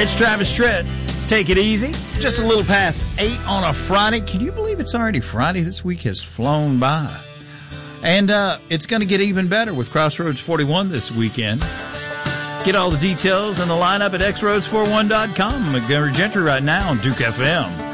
It's Travis Tritt. Take it easy. Just a little past 8 on a Friday. Can you believe it's already Friday? This week has flown by. And it's going to get even better with Crossroads 41 this weekend. Get all the details and the lineup at xroads41.com. Montgomery Gentry right now on Duke FM.